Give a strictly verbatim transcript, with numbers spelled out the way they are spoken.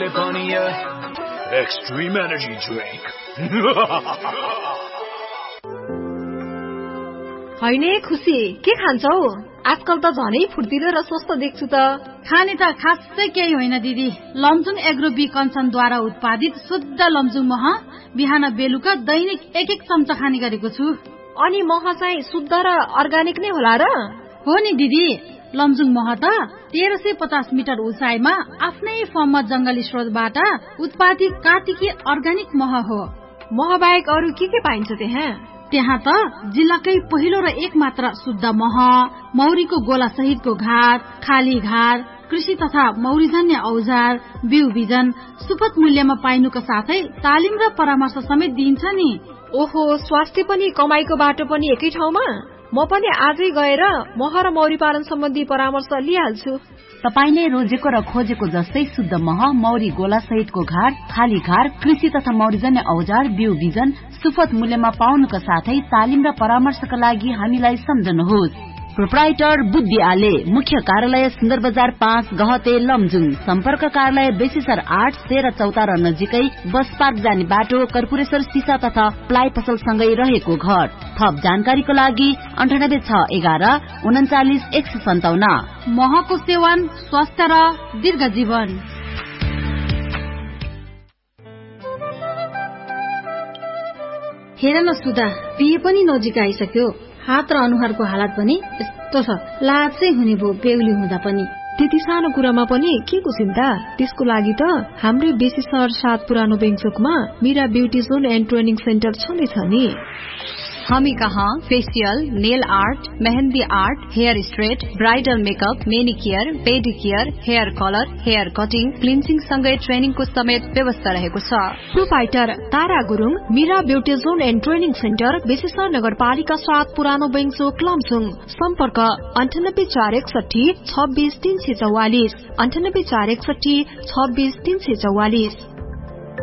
ले पनि extreme energy drink हैन खुसी के खान्छौ आजकल त झनै फुर्तिलो र स्वस्थ देख्छु त खाने त खासै केही होइन दिदी लमजुङ एग्रो बी कन्सनद्वारा उत्पादित शुद्ध लमजुङ मह बिहान बेलुका दैनिक एक एक चम्चा खाने गरेको छु अनि मह चाहिँ शुद्ध र अर्गानिक नै होला र हो नि दिदी लमजुङ मह त तेह्र सय पचास मिटर उचाइमा आफ्नै फर्ममा जंगली स्रोतबाट उत्पादित कार्तिकी अर्गानिक मह हो मह बाहेक अरू के के पाइन्छ त्यहाँ त्यहाँ त जिल्लाकै पहिलो र एक मात्र शुद्ध मह मौरीको गोला सहितको घाट खाली घाट कृषि तथा मौरीजन्य औजार बिउ बिजन सुपथ मूल्यमा पाइनुको साथै तालिम र परामर्श समेत दिइन्छ नि ओहो स्वास्थ्य पनि कमाईको बाटो पनि एकै ठाउँमा म पनि आजै गएर मह र मौरी पालन सम्बन्धी परामर्श लिइहाल्छु तपाई नै रोजेको र खोजेको जस्तै शुद्ध मह मौरी गोला सहितको घाट खाली घाट कृषि तथा मौरीजन्य औजार बिउ बिजन सुपथ मूल्यमा पाउनुका साथै तालिम र परामर्शका लागि हामीलाई सम्झनुहोस् प्रोप्राइटर बुद्धि आले मुख्य कार्यालय सुन्दर बजार पाँच गहते लमजुङ सम्पर्क कार्यालय बेसीसर आठ तेह्र चौतारा नजिकै बस पार्क जाने बाटो कर्पूरेश्वर सिसा तथा प्लाइ पसल सँगै रहेको घर थप जानकारीको लागि अन्ठानब्बे छ एघार उन्चालिस एक सय सन्ताउन्न महको सेवन स्वास्थ्य र दीर्घ जीवन हेर न सुधा बिहे पनि नजिक आइसक्यो हात र अनुहारको हालत पनि यस्तो छ लाजै हुने भो बेहुली हुँदा पनि त्यति सानो कुरामा पनि के को चिन्ता त्यसको लागि त हाम्रै बेसी सहर सात पुरानो बेङचोकमा Meera beauty John and training centre छँदैछ नि हामी कहाँ facial nail art mehndi art hair straight bridal makeup मेनिकियर पेडिकियर hair colour hair cutting cleansing सँगै ट्रेनिङको समेत व्यवस्था रहेको छ proprietor Tara Gurung Meera beauty John and training centre बेसीसर नगरपालिका सात पुरानो बेङचोक लमजुङ सम्पर्क अन्ठानब्बे चार एकसठी छब्बीस तीन सय चौवालिस अन्ठानब्बे चार एकसठी छब्बीस तीन सय चौवालिस